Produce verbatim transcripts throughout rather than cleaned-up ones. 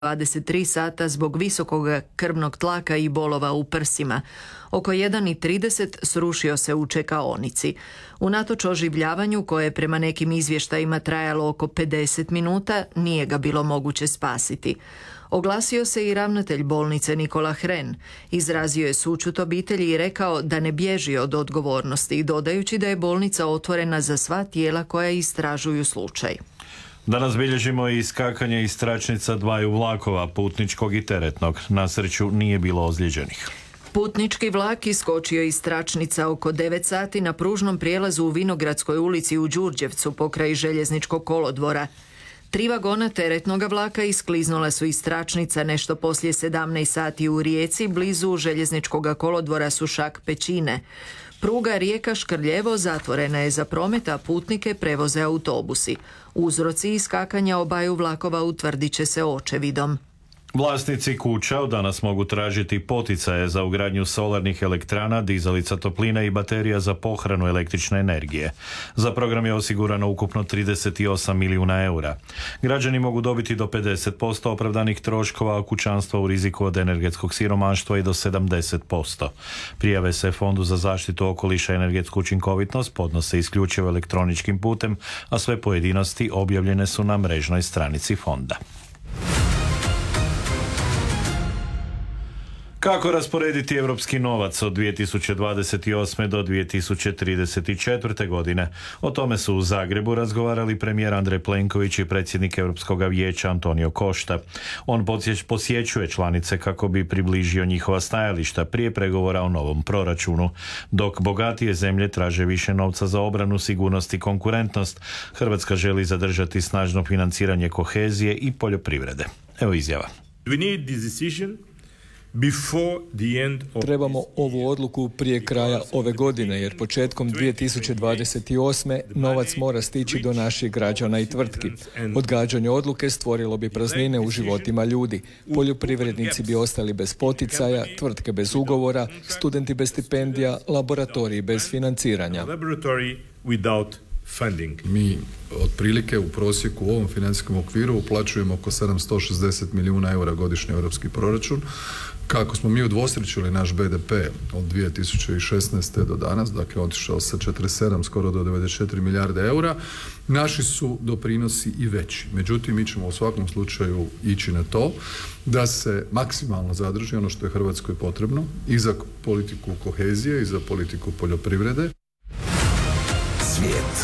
dvadeset tri sata zbog visokog krvnog tlaka i bolova u prsima. Oko jedan i trideset srušio se u čekaonici. Unatoč oživljavanju, koje je prema nekim izvještajima trajalo oko pedeset minuta, nije ga bilo moguće spasiti. Oglasio se i ravnatelj bolnice Nikola Hren. Izrazio je sućut obitelji i rekao da ne bježi od odgovornosti, dodajući da je bolnica otvorena za sva tijela koja istražuju slučaj. Danas bilježimo i iskakanje iz tračnica dvaju vlakova, putničkog i teretnog. Na sreću nije bilo ozlijeđenih. Putnički vlak iskočio iz tračnica oko devet sati na pružnom prijelazu u Vinogradskoj ulici u Đurđevcu pokraj željezničkog kolodvora. Tri vagona teretnog vlaka iskliznula su iz tračnica nešto poslije sedamnaest sati u Rijeci, blizu željezničkog kolodvora Sušak Pećine. Pruga Rijeka-Škrljevo zatvorena je za promet, a putnike prevoze autobusi. Uzroci iskakanja obaju vlakova utvrdit će se očevidom. Vlasnici kuća od danas mogu tražiti poticaje za ugradnju solarnih elektrana, dizalica topline i baterija za pohranu električne energije. Za program je osigurano ukupno trideset osam milijuna eura. Građani mogu dobiti do pedeset posto opravdanih troškova, a kućanstva u riziku od energetskog siromaštva i do sedamdeset posto. Prijave se Fondu za zaštitu okoliša i energetsku učinkovitnost podnose isključivo elektroničkim putem, a sve pojedinosti objavljene su na mrežnoj stranici fonda. Kako rasporediti europski novac od dvije tisuće dvadeset osme do dvije tisuće trideset četvrte godine? O tome su u Zagrebu razgovarali premijer Andrej Plenković i predsjednik Europskog vijeća Antonio Costa. On posjećuje članice kako bi približio njihova stajališta prije pregovora o novom proračunu. Dok bogatije zemlje traže više novca za obranu, sigurnost i konkurentnost, Hrvatska želi zadržati snažno financiranje kohezije i poljoprivrede. Evo izjava. We need this decision. Trebamo ovu odluku prije kraja ove godine, jer početkom dvije tisuće dvadeset osme novac mora stići do naših građana i tvrtki. Odgađanje odluke stvorilo bi praznine u životima ljudi. Poljoprivrednici bi ostali bez poticaja, tvrtke bez ugovora, studenti bez stipendija, laboratoriji bez financiranja. Mi otprilike u prosjeku u ovom financijskom okviru uplaćujemo oko sedamsto šezdeset milijuna eura godišnji europski proračun. Kako smo mi udvostručili naš be de pe od dvije tisuće šesnaeste do danas, dakle otišao sa četrdeset sedam skoro do devedeset četiri milijarde eura, naši su doprinosi i veći. Međutim, mi ćemo u svakom slučaju ići na to da se maksimalno zadrži ono što je Hrvatskoj potrebno i za politiku kohezije i za politiku poljoprivrede. Svijet.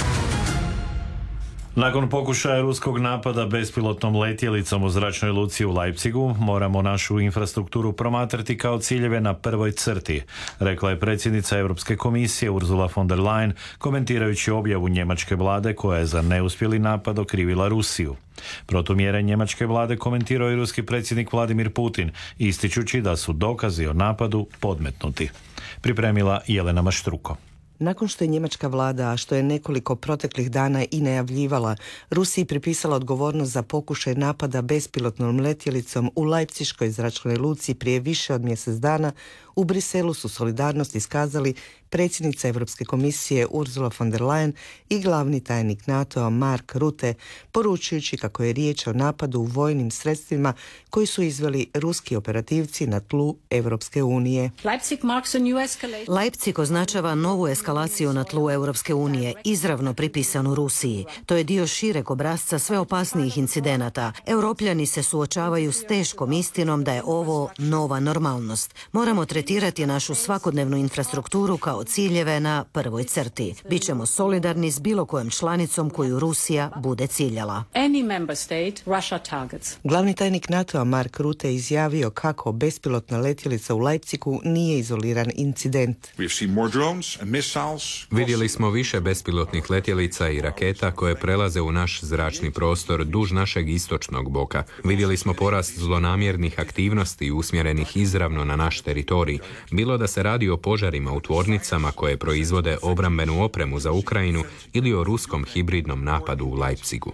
Nakon pokušaja ruskog napada bespilotnom letjelicom u zračnoj luci u Leipzigu, moramo našu infrastrukturu promatrati kao ciljeve na prvoj crti, rekla je predsjednica Europske komisije Ursula von der Leyen, komentirajući objavu njemačke vlade koja je za neuspjeli napad okrivila Rusiju. Protumjere njemačke vlade komentirao i ruski predsjednik Vladimir Putin, ističući da su dokazi o napadu podmetnuti. Pripremila Jelena Maštruko. Nakon što je njemačka vlada, a što je nekoliko proteklih dana i najavljivala, Rusiji pripisala odgovornost za pokušaj napada bespilotnom letjelicom u Leipziškoj zračnoj luci prije više od mjesec dana, u Briselu su solidarnost iskazali predsjednica Europske komisije Ursula von der Leyen i glavni tajnik NATO-a Mark Rutte, poručujući kako je riječ o napadu u vojnim sredstvima koji su izveli ruski operativci na tlu Europske unije. Leipzig označava novu eskalaciju na tlu Europske unije, izravno pripisanu Rusiji. To je dio šireg obrasca sve opasnijih incidenata. Europljani se suočavaju s teškom istinom da je ovo nova normalnost. Moramo tretirati našu svakodnevnu infrastrukturu kao ciljeve na prvoj crti. Bićemo solidarni s bilo kojom članicom koju Rusija bude ciljala. Glavni tajnik NATO-a Mark Rutte izjavio kako bespilotna letjelica u Leipzigu nije izoliran incident. Vidjeli smo više bespilotnih letjelica i raketa koje prelaze u naš zračni prostor duž našeg istočnog boka. Vidjeli smo porast zlonamjernih aktivnosti usmjerenih izravno na naš teritorij, bilo da se radi o požarima u tvornici tvornicama koje proizvode obrambenu opremu za Ukrajinu ili o ruskom hibridnom napadu u Leipzigu.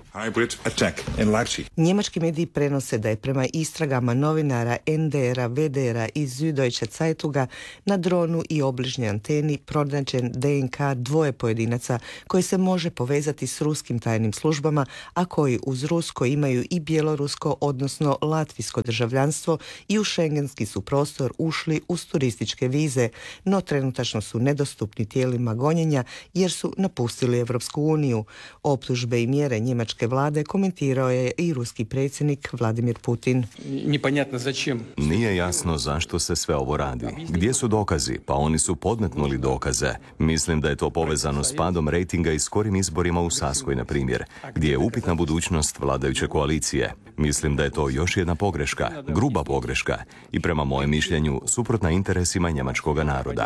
Njemački mediji prenose da je prema istragama novinara en de era, ve de era i Süddeutsche Zeitunga na dronu i obližnjoj anteni pronađen de en ka dvoje pojedinaca koji se može povezati s ruskim tajnim službama, a koji uz rusko imaju i bjelorusko, odnosno latvijsko državljanstvo i u šengenski su prostor ušli uz turističke vize, no trenutačno su nedostupni tijelima gonjenja jer su napustili Evropsku uniju. Optužbe i mjere njemačke vlade komentirao je i ruski predsjednik Vladimir Putin. Nije jasno zašto se sve ovo radi. Gdje su dokazi? Pa oni su podmetnuli dokaze. Mislim da je to povezano s padom rejtinga i skorim izborima u Saskoj, na primjer, gdje je upitna budućnost vladajuće koalicije. Mislim da je to još jedna pogreška, gruba pogreška i prema mojem mišljenju suprotna interesima njemačkog naroda.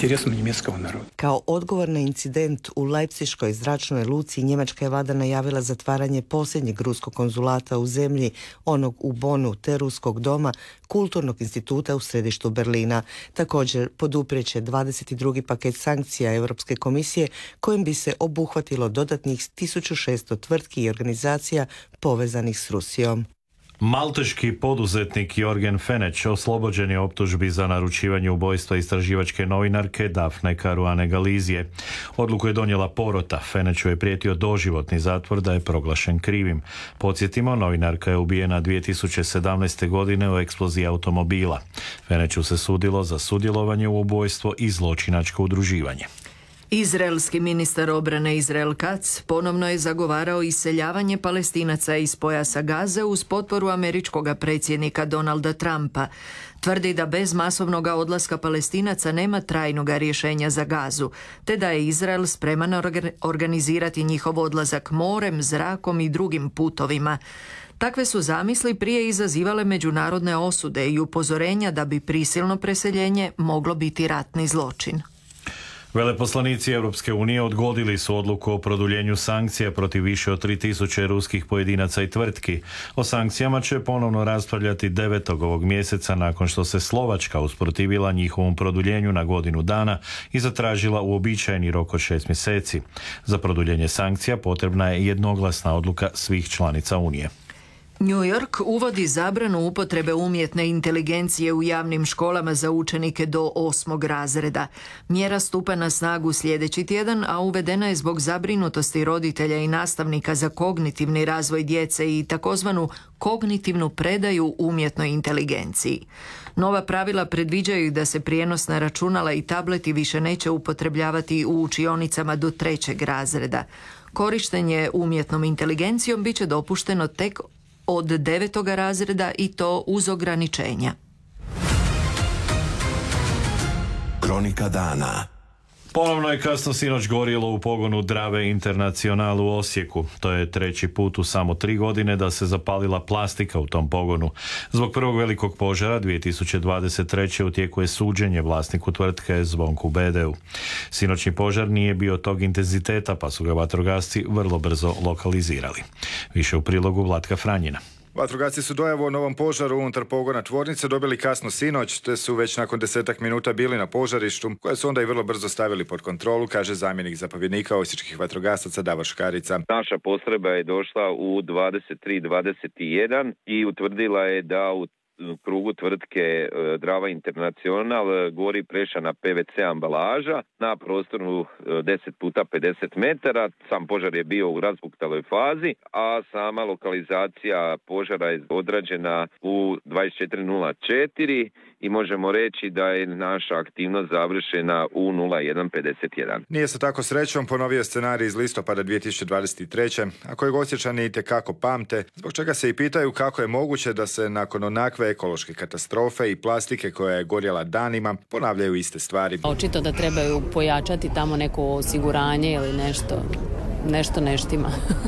Kao odgovor na incident u Leipziškoj zračnoj luci njemačka je vlada najavila zatvaranje posljednjeg ruskog konzulata u zemlji, onog u Bonu, te ruskog doma, kulturnog instituta u središtu Berlina. Također poduprijeće dvadeset drugi paket sankcija Europske komisije kojim bi se obuhvatilo dodatnih tisuću šesto tvrtki i organizacija povezanih s Rusijom. Malteški poduzetnik Jorgen Fenech oslobođen je optužbi za naručivanje ubojstva istraživačke novinarke Dafne Caruane Galizije. Odluku je donijela porota. Fenechu je prijetio doživotni zatvor da je proglašen krivim. Podsjetimo, novinarka je ubijena dvije tisuće sedamnaeste. godine u eksploziji automobila. Fenechu se sudilo za sudjelovanje u ubojstvo i zločinačko udruživanje. Izraelski ministar obrane Izrael Katz ponovno je zagovarao iseljavanje Palestinaca iz pojasa Gaze uz potporu američkog predsjednika Donalda Trumpa. Tvrdi da bez masovnog odlaska Palestinaca nema trajnog rješenja za Gazu, te da je Izrael spreman organizirati njihov odlazak morem, zrakom i drugim putovima. Takve su zamisli prije izazivale međunarodne osude i upozorenja da bi prisilno preseljenje moglo biti ratni zločin. Veleposlanici Europske unije odgodili su odluku o produljenju sankcija protiv više od tri tisuće ruskih pojedinaca i tvrtki. O sankcijama će ponovno raspravljati devetog ovog mjeseca nakon što se Slovačka usprotivila njihovom produljenju na godinu dana i zatražila uobičajeni rok od šest mjeseci. Za produljenje sankcija potrebna je jednoglasna odluka svih članica Unije. New York uvodi zabranu upotrebe umjetne inteligencije u javnim školama za učenike do osmog razreda. Mjera stupa na snagu sljedeći tjedan, a uvedena je zbog zabrinutosti roditelja i nastavnika za kognitivni razvoj djece i takozvanu kognitivnu predaju umjetnoj inteligenciji. Nova pravila predviđaju da se prijenosna računala i tableti više neće upotrebljavati u učionicama do trećeg razreda. Korištenje umjetnom inteligencijom bit će dopušteno tek od devetoga razreda i to uz ograničenja. Kronika dana. Ponovno je kasno sinoć gorjelo u pogonu Drave International u Osijeku. To je treći put u samo tri godine da se zapalila plastika u tom pogonu. Zbog prvog velikog požara dvije tisuće dvadeset treće u tijeku je suđenje vlasniku tvrtke Zvonku Bedeu. Sinoćni požar nije bio tog intenziteta, pa su ga vatrogasci vrlo brzo lokalizirali. Više u prilogu Vlatka Franjina. Vatrogasci su dojavu o novom požaru unutar pogona tvornice dobili kasno sinoć, te su već nakon desetak minuta bili na požarištu, koje su onda i vrlo brzo stavili pod kontrolu, kaže zamjenik zapovjednika osječkih vatrogasaca Davor Škarica. Naša postrojba je došla u dvadeset tri dvadeset jedan i utvrdila je da u krugu tvrtke Drava International gori prešana pe ve ce ambalaža na prostoru deset puta pedeset metara. Sam požar je bio u razbuktaloj fazi, a sama lokalizacija požara je odrađena u dvadeset četiri nula četiri i možemo reći da je naša aktivnost završena u nula jedan pedeset jedan. Nije se tako srećom ponovio scenarij iz listopada dvije tisuće dvadeset treće, a kojeg Osječani itekako pamte, zbog čega se i pitaju kako je moguće da se nakon onakve ekološke katastrofe i plastike koja je gorjela danima ponavljaju iste stvari. Očito da trebaju pojačati tamo neko osiguranje ili nešto, nešto neštima.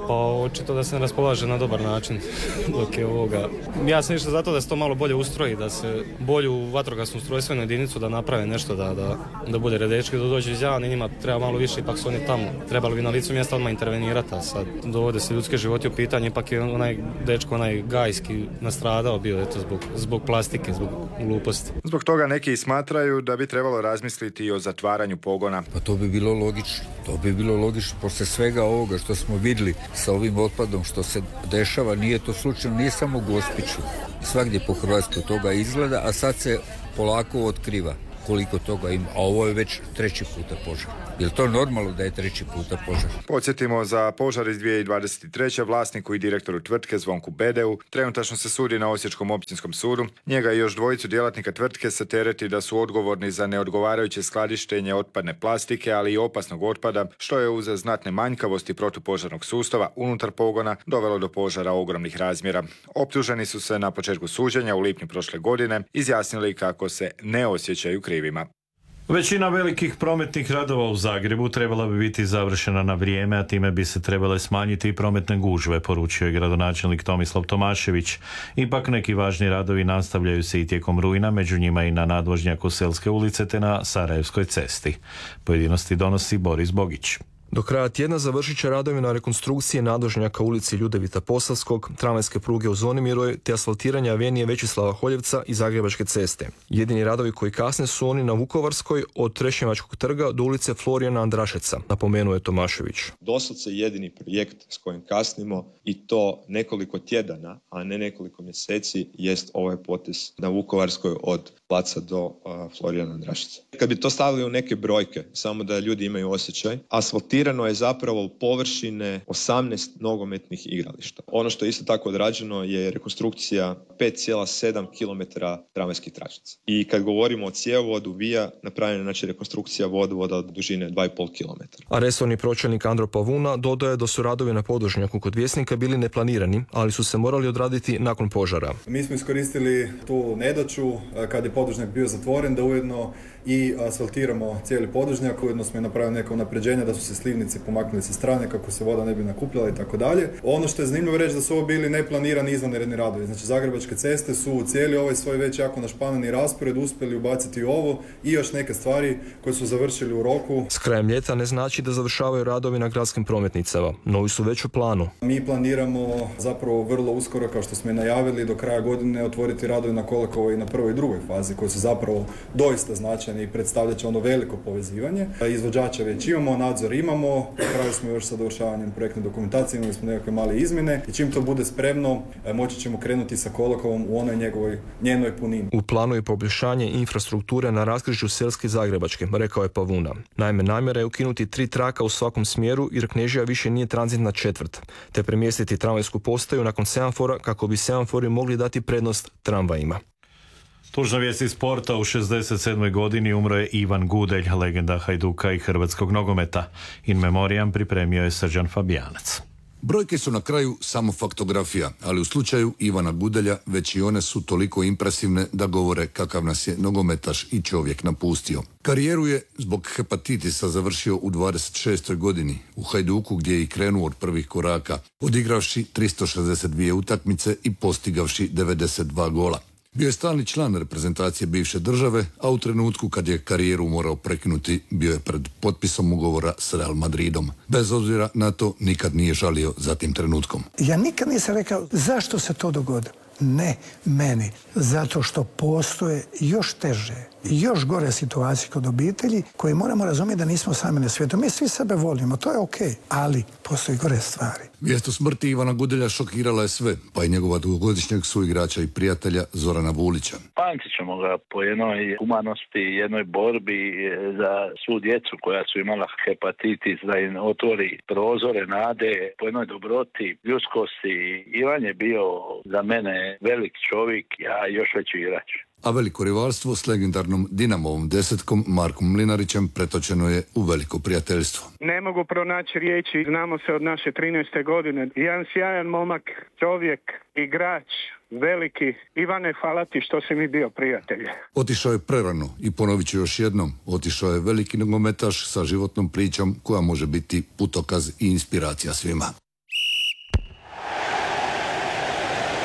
Pa očito da se ne raspolaže na dobar način dok je ovoga. Ja sam išao zato da se to malo bolje ustroji, da se bolju vatrogasnu ustrojstvenu jedinicu da naprave nešto, da, da, da bude redečki, da dođu iz Javne, njima treba malo više, ipak su oni tamo. Trebali bi na licu mjesta odmah intervenirati, a sad dovode se ljudske životi u pitanje, ipak je onaj dečko, onaj gajski nastradao bio eto, zbog, zbog plastike, zbog gluposti. Zbog toga neki smatraju da bi trebalo razmisliti i o zatvaranju pogona. Pa to bi bilo logično, to bi bilo logično, posle svega ovoga što smo vidjeli sa ovim otpadom što se dešava, nije to slučajno, nije samo u Gospiću, svagdje po Hrvatskoj toga izgleda, a sad se polako otkriva koliko toga ima, a ovo je već treći puta požar. Je li to normalno da je treći puta požar? Podsjetimo, za požar iz dvije tisuće dvadeset treće vlasniku i direktoru tvrtke Zvonku Bedeu trenutačno se sudi na Osječkom općinskom sudu. Njega i još dvojicu djelatnika tvrtke se tereti da su odgovorni za neodgovarajuće skladištenje otpadne plastike, ali i opasnog otpada, što je uz znatne manjkavosti protupožarnog sustava unutar pogona dovelo do požara ogromnih razmjera. Optuženi su se na početku suđenja u lipnju prošle godine izjasnili kako se ne osjećaju krivima. Većina velikih prometnih radova u Zagrebu trebala bi biti završena na vrijeme, a time bi se trebale smanjiti i prometne gužve, poručio je gradonačelnik Tomislav Tomašević. Ipak neki važni radovi nastavljaju se i tijekom rujna, među njima i na nadvožnjaku Selske ulice te na Sarajevskoj cesti. Pojedinosti donosi Boris Bogić. Do kraja tjedna završit će radovi na rekonstrukcije nadvožnjaka ulici Ljudevita Posavskog, tramvajske pruge u Zvonimiroj te asfaltiranja avenije Večislava Holjevca i Zagrebačke ceste. Jedini radovi koji kasne su oni na Vukovarskoj od Trešnjevačkog trga do ulice Florijana Andrašeca, napomenuo je Tomašević. Doslovce jedini projekt s kojim kasnimo i to nekoliko tjedana, a ne nekoliko mjeseci, jest ovaj potez na Vukovarskoj od placa do uh, Florijana Andrašeca. Kad bi to stavili u neke brojke, samo da ljudi imaju osjećaj, asfaltirano je zapravo površine osamnaest nogometnih igrališta. Ono što je isto tako odrađeno je rekonstrukcija pet zarez sedam kilometara tramvajskih tračnica. I kad govorimo o cjevovodu Vija, napravljena je znači rekonstrukcija vodovoda od dužine dva zarez pet kilometara. A resorni pročelnik Andro Pavuna dodaje da su radovi na podvožnjaku kod Vjesnika bili neplanirani, ali su se morali odraditi nakon požara. Mi smo iskoristili tu nedaću kad je podvožnjak bio zatvoren da ujedno i asfaltiramo cijeli podvožnjak, ujedno smo i napravili neka unapređenja da su se slivnici pomaknuli sa strane kako se voda ne bi nakupljala i tako dalje. Ono što je zanimljivo reći da su ovo bili neplanirani izvanredni radovi. Znači Zagrebačke ceste su u cijeli ovaj svoj već jako našpanani raspored uspjeli ubaciti ovo i još neke stvari koje su završili u roku. S krajem ljeta ne znači da završavaju radovi na gradskim prometnicama, novi su već u planu. Mi planiramo zapravo vrlo uskoro, kao što smo i najavili, do kraja godine otvoriti radovi na Kolakovoj i na prvoj i drugoj fazi koji su zapravo doista značajni i predstavljat će ono veliko povezivanje. Izvođača već imamo, nadzor imamo, na kraju smo još sa dovršavanjem projektne dokumentacije, imali smo nekakve male izmjene i čim to bude spremno, moći ćemo krenuti sa Kolakovom u onoj njegovoj, njenoj punini. U planu je poboljšanje infrastrukture na raskrižju Selske i Zagrebačke, rekao je Pavuna. Naime, namjera je ukinuti tri traka u svakom smjeru jer Knežija više nije tranzitna četvrt, te premjestiti tramvajsku postaju nakon semafora kako bi semafori mogli dati prednost tramvajima. Tužna vijest iz sporta, u šezdeset sedmoj godini umro je Ivan Gudelj, legenda Hajduka i hrvatskog nogometa. In memoriam pripremio je Srđan Fabijanac. Brojke su na kraju samo faktografija, ali u slučaju Ivana Gudelja već i one su toliko impresivne da govore kakav nas je nogometaš i čovjek napustio. Karijeru je zbog hepatitisa završio u dvadeset šestoj godini u Hajduku gdje je i krenuo od prvih koraka, odigravši tristo šezdeset dvije utakmice i postigavši devedeset dva gola. Bio je stalni član reprezentacije bivše države, a u trenutku kad je karijeru morao prekinuti, bio je pred potpisom ugovora s Real Madridom. Bez obzira na to, nikad nije žalio za tim trenutkom. Ja nikad nisam rekao zašto se to dogodilo. Ne meni, zato što postoje još teže, još gore situacije kod obitelji koje moramo razumjeti da nismo sami na svijetu. Mi svi sebe volimo, to je okej, ali postoji gore stvari. Vijest o smrti Ivana Gudelja šokirala je sve, pa i njegova dugogodišnjeg suigrača i prijatelja Zorana Vulića. Pamtit ćemo ga po jednoj humanosti, jednoj borbi za svu djecu koja su imala hepatitis, da im otvori prozore nade, po jednoj dobroti, ljudskosti. Ivan je bio za mene velik čovjek, a još veći igrač. A veliko rivalstvo s legendarnom Dinamovom desetkom Markom Mlinarićem pretočeno je u veliko prijateljstvo. Ne mogu pronaći riječi, znamo se od naše trinaeste godine. Jedan sjajan momak, čovjek, igrač, veliki. Ivane, hvala ti što si mi bio prijatelj. Otišao je prerano i ponovit ću još jednom, otišao je veliki nogometaš sa životnom pričom koja može biti putokaz i inspiracija svima.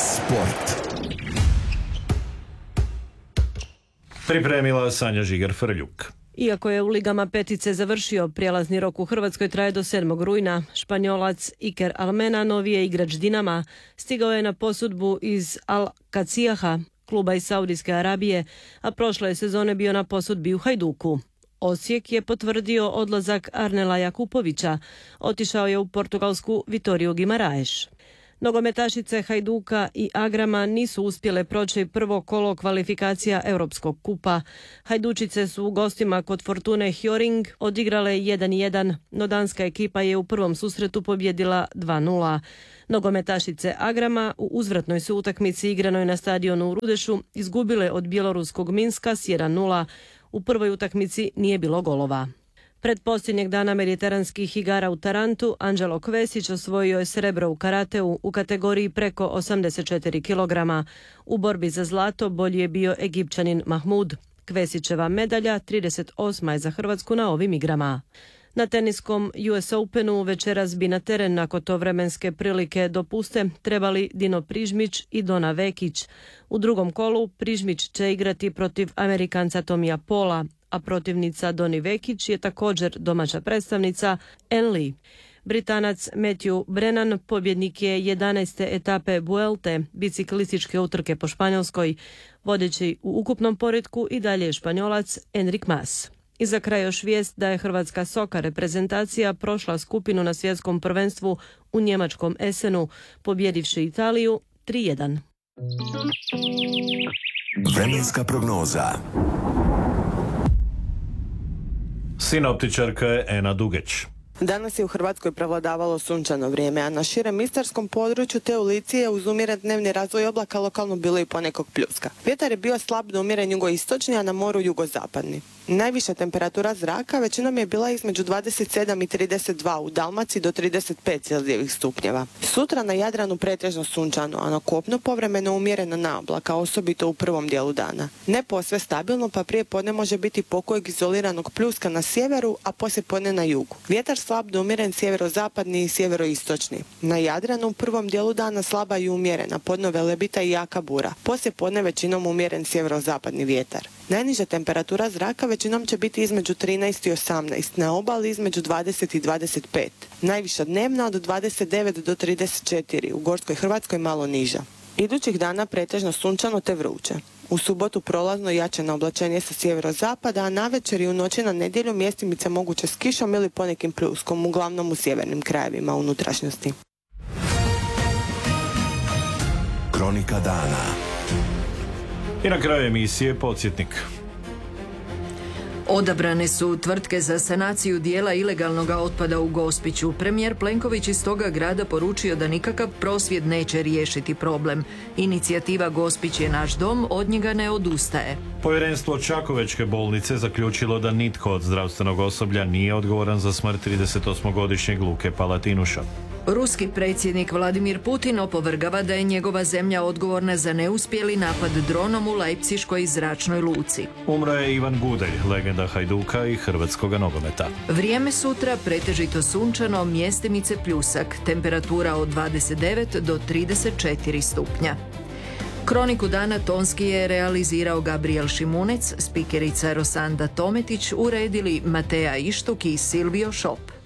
Sport. Pripremila Sanja Žigar-Frljuk. Iako je u ligama petice završio, prijelazni rok u Hrvatskoj traje do sedmog rujna. Španjolac Iker Almena, novi je igrač Dinama, stigao je na posudbu iz Al-Kacijaha, kluba iz Saudijske Arabije, a prošle sezone bio na posudbi u Hajduku. Osijek je potvrdio odlazak Arnela Jakupovića, otišao je u portugalsku Vitoriju Guimaraes. Nogometašice Hajduka i Agrama nisu uspjele proći prvo kolo kvalifikacija Europskog kupa. Hajdučice su u gostima kod Fortune Hjorring odigrale jedan jedan, no danska ekipa je u prvom susretu pobjedila dva nula. Nogometašice Agrama u uzvratnoj su utakmici igranoj na stadionu u Rudešu izgubile od bjeloruskog Minska s jedan nula. U prvoj utakmici nije bilo golova. Pred posljednjeg dana mediteranskih igara u Tarantu, Anđelo Kvesić osvojio je srebro u karateu u kategoriji preko osamdeset četiri kilograma. U borbi za zlato bolji je bio Egipćanin Mahmud. Kvesićeva medalja trideset osma je za Hrvatsku na ovim igrama. Na teniskom U S Openu večeras bi na teren ako to vremenske prilike dopuste trebali Dino Prižmić i Dona Vekić. U drugom kolu Prižmić će igrati protiv Amerikanca Tomija Pola, a protivnica Doni Vekić je također domaća predstavnica Ann Lee. Britanac Matthew Brennan pobjednik je jedanaeste etape Vuelte, biciklističke utrke po Španjolskoj. Vodeći u ukupnom poretku i dalje je Španjolac Enric Mas. I za kraj još vijest da je hrvatska soka reprezentacija prošla skupinu na svjetskom prvenstvu u njemačkom Essenu, pobjedivši Italiju tri jedan. Vremenska prognoza. Sinoptičarka je Ena Dugeć. Danas je u Hrvatskoj prevladavalo sunčano vrijeme, a na širem istarskom području te u Lici je uz umjeren dnevni razvoj oblaka lokalno bilo i ponekog pljuska. Vjetar je bio slab do umjeren jugoistočni, a na moru jugozapadni. Najviša temperatura zraka većinom je bila između dvadeset sedam i trideset dva, u Dalmaciji do trideset pet celzijevih stupnjeva. Sutra na Jadranu pretežno sunčano, a na kopnu povremeno umjerena naoblaka, osobito u prvom dijelu dana. Ne posve stabilno, pa prije podne može biti pokojeg izoliranog pljuska na sjeveru, a poslije podne na jugu. Vjetar slab do umjeren sjeverozapadni i sjeveroistočni. Na Jadranu u prvom dijelu dana slaba i umjerena, podno velebita i jaka bura. Poslije podne većinom umjeren sjeverozapadni vjetar. Najniža temperatura zraka većinom će biti između trinaest i osamnaest, na obali između dvadeset i dvadeset pet. Najviša dnevna od dvadeset devet do trideset četiri, u Gorskoj Hrvatskoj malo niža. Idućih dana pretežno sunčano te vruće. U subotu prolazno jačeno oblačenje sa sjeverozapada, a navečer i u noći na nedjelju mjestimice moguće s kišom ili ponekim pljuskom, uglavnom u sjevernim krajevima unutrašnjosti. Kronika dana. I na kraju emisije podsjetnik. Odabrane su tvrtke za sanaciju dijela ilegalnog otpada u Gospiću. Premijer Plenković iz toga grada poručio da nikakav prosvjed neće riješiti problem. Inicijativa Gospić je naš dom, od njega ne odustaje. Povjerenstvo Čakovečke bolnice zaključilo da nitko od zdravstvenog osoblja nije odgovoran za smrt tridesetosmogodišnjeg Luke Palatinuša. Ruski predsjednik Vladimir Putin opovrgava da je njegova zemlja odgovorna za neuspjeli napad dronom u Leipziškoj zračnoj luci. Umro je Ivan Gudelj, legenda Hajduka i hrvatskoga nogometa. Vrijeme sutra pretežito sunčano, mjestimice pljusak, temperatura od dvadeset devet do trideset četiri stupnja. Kroniku dana tonski je realizirao Gabriel Šimunec, spikerica Rosanda Tometić, uredili Matea Ištuk i Silvio Šop.